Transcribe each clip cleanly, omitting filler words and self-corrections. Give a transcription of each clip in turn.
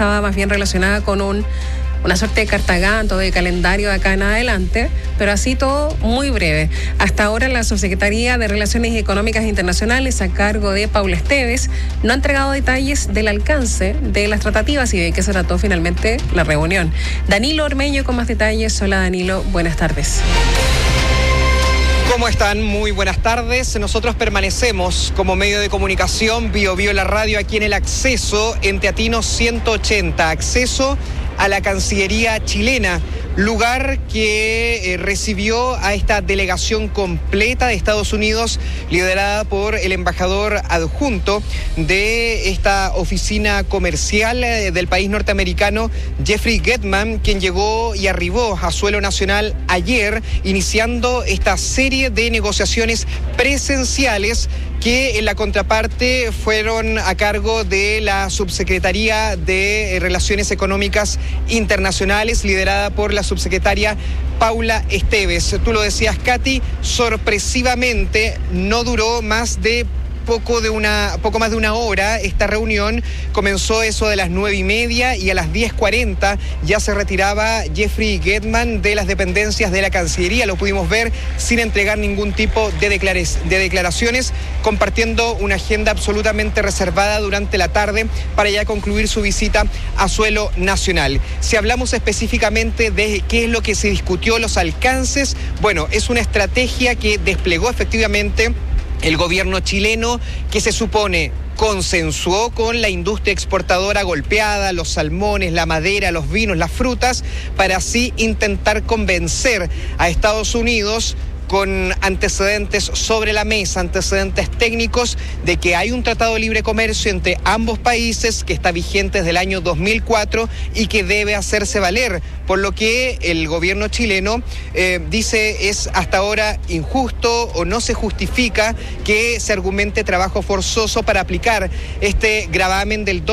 estaba más bien relacionada con una suerte de cartaganto, de calendario de acá en adelante, pero así todo muy breve. Hasta ahora la Subsecretaría de Relaciones Económicas Internacionales, a cargo de Paula Esteves, no ha entregado detalles del alcance de las tratativas y de qué se trató finalmente la reunión. Danilo Ormeño con más detalles. Hola Danilo, buenas tardes. ¿Cómo están? Muy buenas tardes. Nosotros permanecemos como medio de comunicación BioBio la radio aquí en el acceso en Teatino 180, acceso a la Cancillería chilena, lugar que recibió a esta delegación completa de Estados Unidos, liderada por el embajador adjunto de esta oficina comercial del país norteamericano, Jeffrey Gettman, quien llegó y arribó a suelo nacional ayer, iniciando esta serie de negociaciones presenciales que en la contraparte fueron a cargo de la Subsecretaría de Relaciones Económicas Internacionales, liderada por la subsecretaria Paula Esteves. Tú lo decías, Katy, sorpresivamente no duró más de poco más de una hora. Esta reunión comenzó eso de las 9:30 y a las 10:40 ya se retiraba Jeffrey Gettman de las dependencias de la Cancillería. Lo pudimos ver sin entregar ningún tipo de declaraciones, compartiendo una agenda absolutamente reservada durante la tarde para ya concluir su visita a suelo nacional. Si hablamos específicamente de qué es lo que se discutió, los alcances, bueno, es una estrategia que desplegó efectivamente el gobierno chileno, que se supone consensuó con la industria exportadora golpeada, los salmones, la madera, los vinos, las frutas, para así intentar convencer a Estados Unidos con antecedentes sobre la mesa, antecedentes técnicos, de que hay un tratado de libre comercio entre ambos países que está vigente desde el año 2004 y que debe hacerse valer, por lo que el gobierno chileno dice es hasta ahora injusto o no se justifica que se argumente trabajo forzoso para aplicar este gravamen del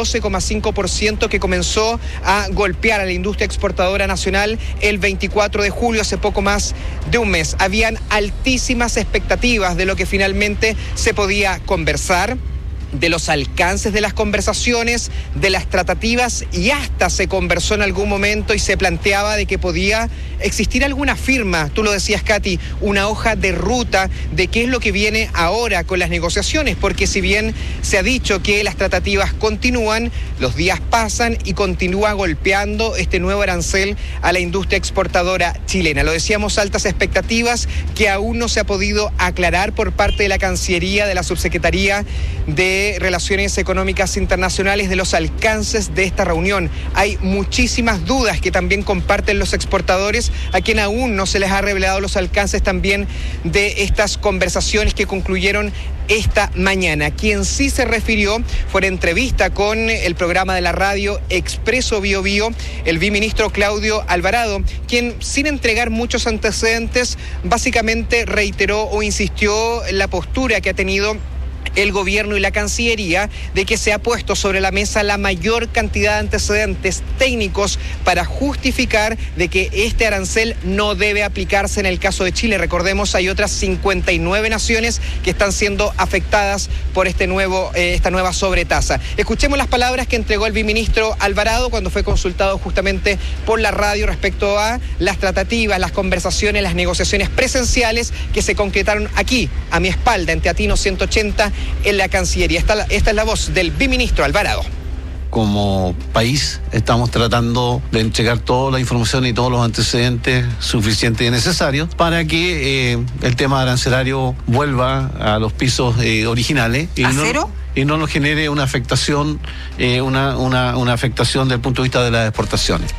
12,5% que comenzó a golpear a la industria exportadora nacional el 24 de julio, hace poco más de un mes. Habían altísimas expectativas de lo que finalmente se podía conversar, de los alcances de las conversaciones, de las tratativas, y hasta se conversó en algún momento y se planteaba de que podía existir alguna firma, tú lo decías, Katy, una hoja de ruta de qué es lo que viene ahora con las negociaciones, porque si bien se ha dicho que las tratativas continúan, los días pasan y continúa golpeando este nuevo arancel a la industria exportadora chilena. Lo decíamos, altas expectativas que aún no se ha podido aclarar por parte de la Cancillería, de la Subsecretaría de Relaciones Económicas Internacionales, de los alcances de esta reunión. Hay muchísimas dudas que también comparten los exportadores, a quien aún no se les ha revelado los alcances también de estas conversaciones que concluyeron esta mañana. Quien sí se refirió fue en entrevista con el programa de la radio Expreso BioBio, el viceministro Claudio Alvarado, quien, sin entregar muchos antecedentes, básicamente reiteró o insistió en la postura que ha tenido el gobierno y la Cancillería de que se ha puesto sobre la mesa la mayor cantidad de antecedentes técnicos para justificar de que este arancel no debe aplicarse en el caso de Chile. Recordemos, hay otras 59 naciones que están siendo afectadas por esta nueva sobretasa. Escuchemos las palabras que entregó el viceministro Alvarado cuando fue consultado justamente por la radio respecto a las tratativas, las conversaciones, las negociaciones presenciales que se concretaron aquí, a mi espalda, en Teatino 180, en la Cancillería. Esta es la voz del viceministro Alvarado. Como país estamos tratando de entregar toda la información y todos los antecedentes suficientes y necesarios para que el tema arancelario vuelva a los pisos originales y no nos genere una afectación, una afectación desde el punto de vista de las exportaciones.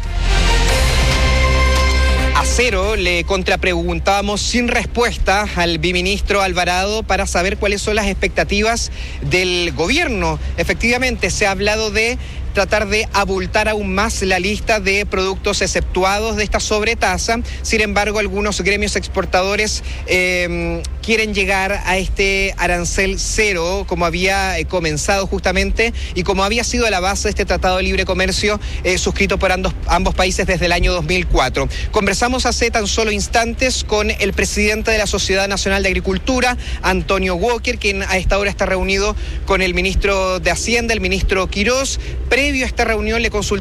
Cero, le contrapreguntábamos sin respuesta al viceministro Alvarado para saber cuáles son las expectativas del gobierno. Efectivamente, se ha hablado de tratar de abultar aún más la lista de productos exceptuados de esta sobretasa. Sin embargo, algunos gremios exportadores quieren llegar a este arancel cero, como había comenzado justamente y como había sido la base de este Tratado de Libre Comercio suscrito por ambos países desde el año 2004. Conversamos hace tan solo instantes con el presidente de la Sociedad Nacional de Agricultura, Antonio Walker, quien a esta hora está reunido con el ministro de Hacienda, el ministro Quirós. Previo a esta reunión le consultamos